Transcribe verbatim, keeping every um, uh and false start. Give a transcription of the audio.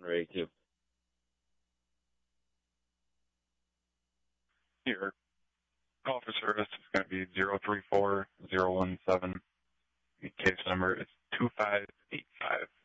I'm ready to. Your call for service is going to be zero three four zero one seven. The case number is two five eight five.